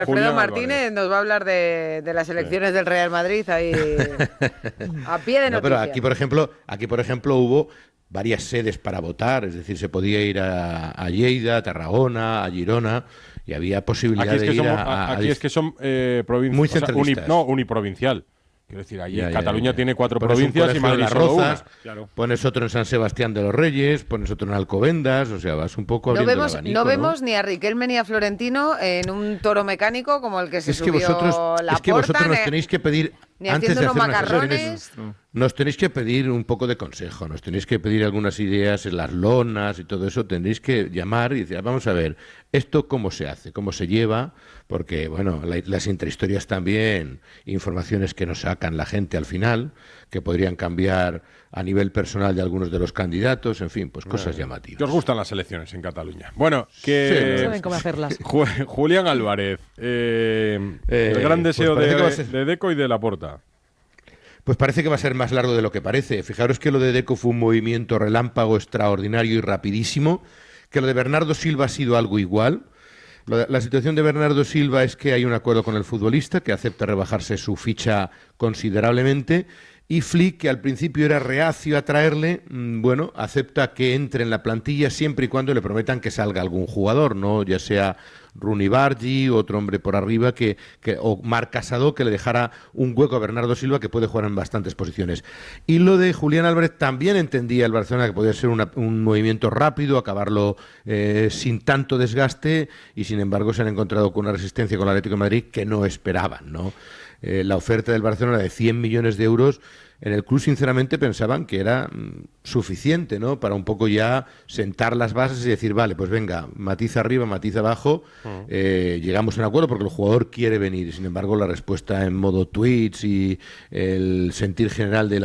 Alfredo Martínez nos va a hablar de las elecciones del Real Madrid ahí a pie de noticia. Pero aquí por ejemplo hubo varias sedes para votar, es decir, se podía ir a Lleida, a Tarragona, a Girona, y había posibilidad de ir aquí es que son provincias, muy centralistas. Uniprovincial. Quiero decir, allí Cataluña ya. tiene 4 Pones provincias y Madrid Las solo Rozas, una. Claro. Pones otro en San Sebastián de los Reyes, pones otro en Alcobendas, o sea, vas un poco abriendo el abanico, no vemos ni a Riquelme ni a Florentino en un toro mecánico como el que se subió Laporta. Es que vosotros nos tenéis que pedir, antes de hacer unas macarrones. Nos tenéis que pedir un poco de consejo, nos tenéis que pedir algunas ideas en las lonas y todo eso, tendréis que llamar y decir, vamos a ver, esto cómo se hace, cómo se lleva, porque, bueno, las intrahistorias también, informaciones que nos sacan la gente al final, que podrían cambiar a nivel personal de algunos de los candidatos, en fin, pues cosas llamativas. Que os gustan las elecciones en Cataluña. Bueno, que... Sí, saben cómo hacerlas. Julián Álvarez, el gran deseo de Deco y de Laporta. Pues parece que va a ser más largo de lo que parece. Fijaros que lo de Deco fue un movimiento relámpago extraordinario y rapidísimo, que lo de Bernardo Silva ha sido algo igual. La situación de Bernardo Silva es que hay un acuerdo con el futbolista que acepta rebajarse su ficha considerablemente, y Flick, que al principio era reacio a traerle, bueno, acepta que entre en la plantilla siempre y cuando le prometan que salga algún jugador, ¿no? Ya sea Rooney Bargi, otro hombre por arriba, o Marc Casado, que le dejara un hueco a Bernardo Silva, que puede jugar en bastantes posiciones. Y lo de Julián Álvarez también entendía el Barcelona que podía ser un movimiento rápido, acabarlo sin tanto desgaste, y sin embargo se han encontrado con una resistencia con el Atlético de Madrid que no esperaban, ¿no? La oferta del Barcelona de 100 millones de euros, en el club sinceramente pensaban que era suficiente, ¿no? Para un poco ya sentar las bases y decir, vale, pues venga, matiz arriba, matiz abajo, llegamos a un acuerdo porque el jugador quiere venir. Y sin embargo, la respuesta en modo tweets y el sentir general de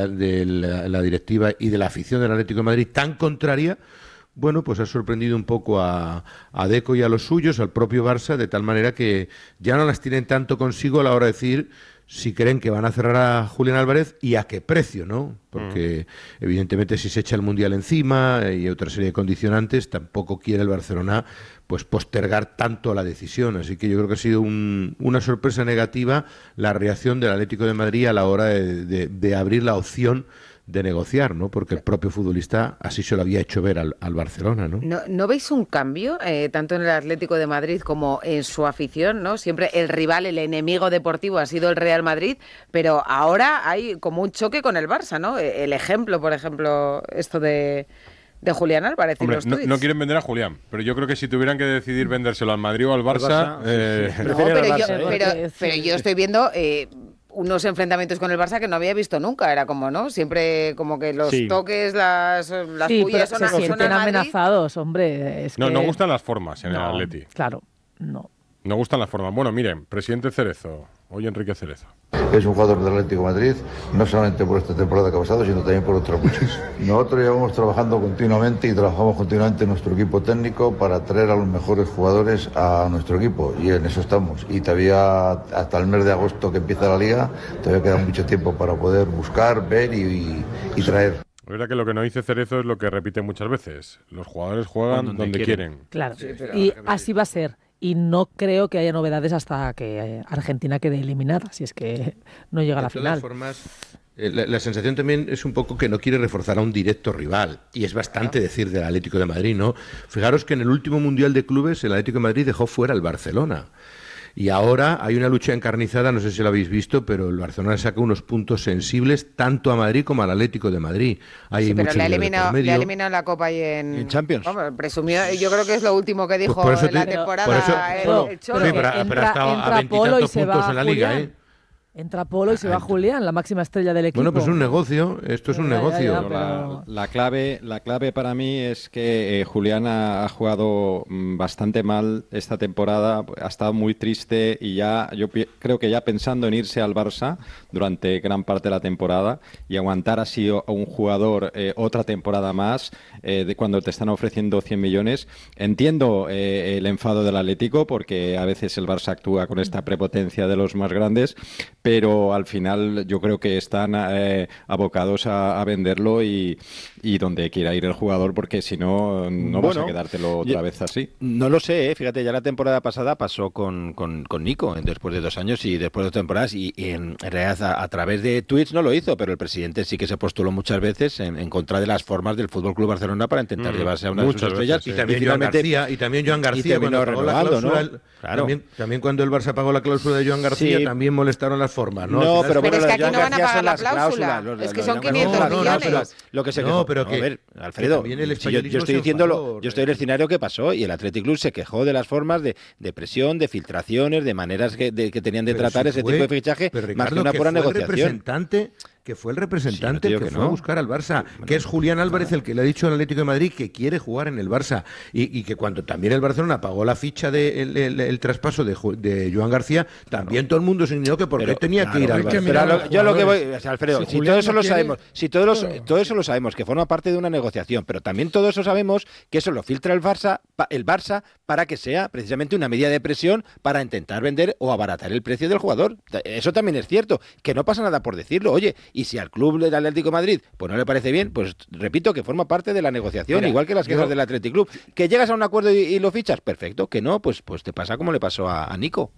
la directiva y de la afición del Atlético de Madrid tan contraria, bueno, pues ha sorprendido un poco a Deco y a los suyos, al propio Barça, de tal manera que ya no las tienen tanto consigo a la hora de decir si creen que van a cerrar a Julián Álvarez y a qué precio, ¿no? Porque evidentemente si se echa el Mundial encima y otra serie de condicionantes, tampoco quiere el Barcelona pues postergar tanto la decisión. Así que yo creo que ha sido una sorpresa negativa la reacción del Atlético de Madrid a la hora de abrir la opción de negociar, ¿no? Porque el propio futbolista así se lo había hecho ver al Barcelona, ¿no? ¿No veis un cambio, tanto en el Atlético de Madrid como en su afición, ¿no? Siempre el rival, el enemigo deportivo ha sido el Real Madrid, pero ahora hay como un choque con el Barça, ¿no? El ejemplo, por ejemplo, esto de Julián Álvarez. Hombre, no quieren vender a Julián, pero yo creo que si tuvieran que decidir vendérselo al Madrid o al Barça... Pero yo estoy viendo... unos enfrentamientos con el Barça que no había visto nunca, era como, ¿no? Siempre como que los toques, las pullas se sienten amenazados, hombre. No gustan las formas en el Atleti. Claro, no. No gustan las formas. Bueno, miren, presidente Cerezo, hoy Enrique Cerezo. Es un jugador del Atlético de Madrid, no solamente por esta temporada que ha pasado, sino también por otras muchas. Nosotros llevamos trabajando continuamente y trabajamos continuamente en nuestro equipo técnico para traer a los mejores jugadores a nuestro equipo, y en eso estamos. Y todavía hasta el mes de agosto que empieza la liga, todavía queda mucho tiempo para poder buscar, ver y traer. Es verdad que lo que nos dice Cerezo es lo que repite muchas veces. Los jugadores juegan donde quieren. Claro, sí, y así va a ser. Y no creo que haya novedades hasta que Argentina quede eliminada, si es que no llega a la final. De todas formas, la sensación también es un poco que no quiere reforzar a un directo rival, y es bastante decir del Atlético de Madrid, ¿no? Fijaros que en el último Mundial de Clubes el Atlético de Madrid dejó fuera al Barcelona. Y ahora hay una lucha encarnizada, no sé si lo habéis visto, pero el Barcelona saca unos puntos sensibles tanto a Madrid como al Atlético de Madrid. Hay pero le ha eliminado la Copa y en Champions. Vamos, presumió, yo creo que es lo último que dijo en la temporada. Pero ha estado a 20 y tantos puntos en la Liga, ¿eh? Entra Polo y se va Julián, la máxima estrella del equipo. Bueno, pues es un negocio, esto es un negocio. Pero... La clave para mí es que Julián ha jugado bastante mal esta temporada, ha estado muy triste y yo creo que ya pensando en irse al Barça durante gran parte de la temporada y aguantar así a un jugador otra temporada más, de cuando te están ofreciendo 100 millones. Entiendo el enfado del Atlético porque a veces el Barça actúa con esta prepotencia de los más grandes, pero al final yo creo que están abocados a venderlo y donde quiera ir el jugador, porque si no, vas a quedártelo otra vez así. No lo sé, fíjate, ya la temporada pasada pasó con Nico, después de 2 años y después de 2 temporadas, y en realidad a través de tweets no lo hizo, pero el presidente sí que se postuló muchas veces en contra de las formas del FC Barcelona para intentar llevarse a una de sus estrellas. Sí. Y también Joan García cuando pagó la cláusula, ¿no? Claro. También cuando el Barça pagó la cláusula de Joan García, también molestaron las formas, ¿no? No, pero es que aquí no van a pagar la cláusula. Es que son 500 millones. Lo que se pero a ver, Alfredo, yo estoy diciendo yo estoy en el escenario que pasó, y el Athletic Club se quejó de las formas de presión, de filtraciones, de maneras que tenían de tratar ese tipo de fichaje, más que una pura negociación. Que fue el representante que fue a buscar al Barça, que es Julián Álvarez el que le ha dicho al Atlético de Madrid que quiere jugar en el Barça, y que cuando también el Barcelona pagó la ficha el traspaso de Joan García, también todo el mundo se indignó que por qué tenía que ir al Barça. Pero yo lo que voy, Alfredo, si todo eso lo sabemos, todo eso lo sabemos, que forma parte de una negociación, pero también todo eso sabemos que eso lo filtra el Barça para que sea precisamente una medida de presión para intentar vender o abaratar el precio del jugador. Eso también es cierto, que no pasa nada por decirlo. Oye, y si al club del Atlético de Madrid pues no le parece bien, pues repito que forma parte de la negociación, igual que las quejas del Athletic Club. Que llegas a un acuerdo y lo fichas, perfecto. Que no, pues te pasa como le pasó a Nico.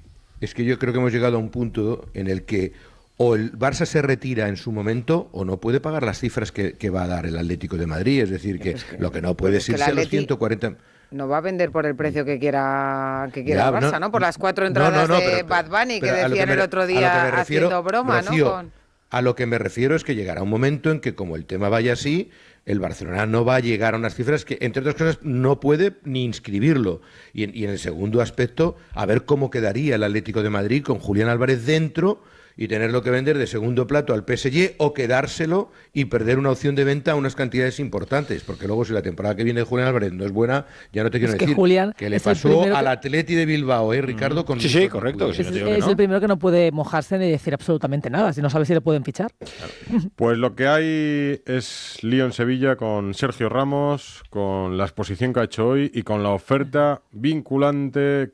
Es que yo creo que hemos llegado a un punto en el que o el Barça se retira en su momento o no puede pagar las cifras que va a dar el Atlético de Madrid. Es decir, que lo que no puede es irse a los 140... No va a vender por el precio que quiera el Barça, ¿no? Por las 4 entradas de Bad Bunny que decían el otro día haciendo broma, Rocío, ¿no? A lo que me refiero es que llegará un momento en que, como el tema vaya así, el Barcelona no va a llegar a unas cifras que, entre otras cosas, no puede ni inscribirlo. Y en el segundo aspecto, a ver cómo quedaría el Atlético de Madrid con Julián Álvarez dentro y tenerlo que vender de segundo plato al PSG, o quedárselo y perder una opción de venta a unas cantidades importantes, porque luego si la temporada que viene de Julián Álvarez no es buena, ya no te quiero decir Julián que le pasó al Atleti de Bilbao, Ricardo. Sí, correcto. Es el primero que no puede mojarse ni decir absolutamente nada, si no sabe si le pueden fichar. Pues lo que hay es lío en Sevilla con Sergio Ramos, con la exposición que ha hecho hoy y con la oferta vinculante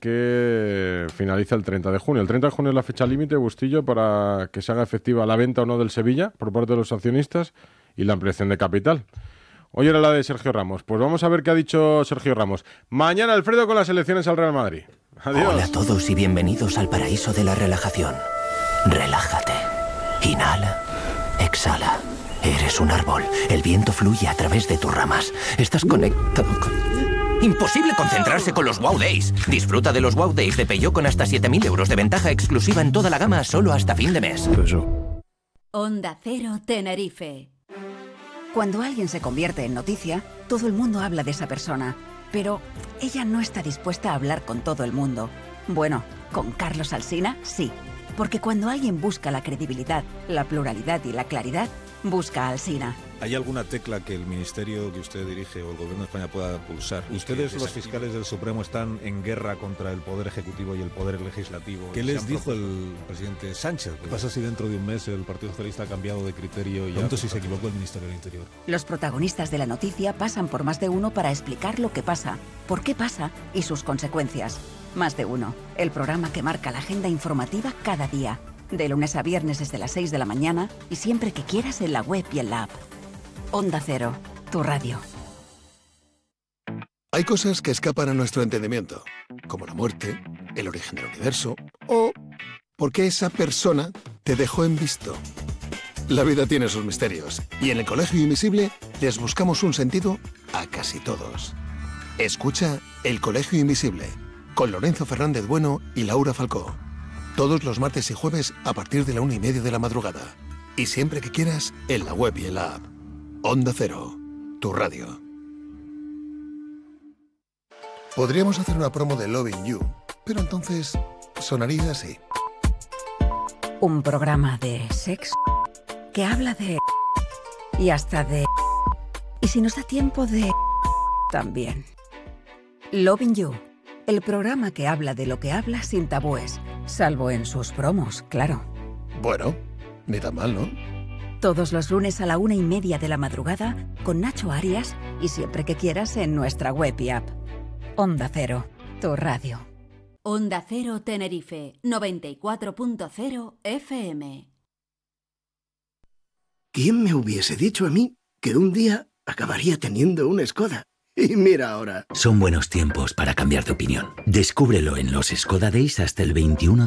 que finaliza el 30 de junio. El 30 de junio es la fecha límite, Bustillo, para que se haga efectiva la venta o no del Sevilla por parte de los accionistas y la ampliación de capital. Hoy era la de Sergio Ramos. Pues vamos a ver qué ha dicho Sergio Ramos. Mañana, Alfredo, con las elecciones al Real Madrid. Adiós. Hola a todos y bienvenidos al paraíso de la relajación. Relájate. Inhala. Exhala. Eres un árbol. El viento fluye a través de tus ramas. Estás conectado con... Imposible concentrarse con los Wow Days. Disfruta de los Wow Days de Peugeot con hasta 7.000 euros de ventaja exclusiva en toda la gama solo hasta fin de mes. Onda Cero Tenerife. Cuando alguien se convierte en noticia, todo el mundo habla de esa persona. Pero ella no está dispuesta a hablar con todo el mundo. Bueno, con Carlos Alsina, sí. Porque cuando alguien busca la credibilidad, la pluralidad y la claridad, busca a Alsina. ¿Hay alguna tecla que el ministerio que usted dirige o el gobierno de España pueda pulsar? Ustedes, los fiscales del Supremo, están en guerra contra el Poder Ejecutivo y el Poder Legislativo. ¿Qué les dijo el presidente Sánchez? ¿Qué pasa si dentro de un mes el Partido Socialista ha cambiado de criterio y pronto si se equivocó el Ministerio del Interior? Los protagonistas de la noticia pasan por Más de Uno para explicar lo que pasa, por qué pasa y sus consecuencias. Más de Uno, el programa que marca la agenda informativa cada día. De lunes a viernes desde las 6 de la mañana y siempre que quieras en la web y en la app. Onda Cero, tu radio. Hay cosas que escapan a nuestro entendimiento, como la muerte, el origen del universo o por qué esa persona te dejó en visto. La vida tiene sus misterios y en el Colegio Invisible les buscamos un sentido a casi todos. Escucha El Colegio Invisible con Lorenzo Fernández Bueno y Laura Falcó. Todos los martes y jueves a partir de la 1:30 de la madrugada. Y siempre que quieras, en la web y en la app. Onda Cero, tu radio. Podríamos hacer una promo de Loving You, pero entonces sonaría así. Un programa de sexo que habla de... y hasta de... y si nos da tiempo de... también. Loving You, el programa que habla de lo que habla sin tabúes, salvo en sus promos, claro. Bueno, ni tan mal, ¿no? Todos los lunes a la 1:30 de la madrugada con Nacho Arias y siempre que quieras en nuestra web y app. Onda Cero, tu radio. Onda Cero Tenerife, 94.0 FM. ¿Quién me hubiese dicho a mí que un día acabaría teniendo una Skoda? Y mira ahora. Son buenos tiempos para cambiar de opinión. Descúbrelo en los Skoda Days hasta el 21